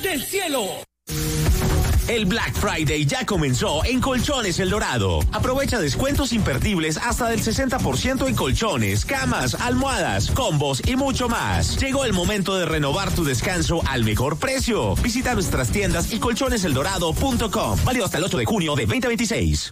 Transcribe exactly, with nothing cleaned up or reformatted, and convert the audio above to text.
del cielo. El Black Friday ya comenzó en Colchones El Dorado. Aprovecha descuentos imperdibles hasta del sesenta por ciento en colchones, camas, almohadas, combos y mucho más. Llegó el momento de renovar tu descanso al mejor precio. Visita nuestras tiendas y colchones el dorado punto com. Válido hasta el ocho de junio de veinte veintiséis.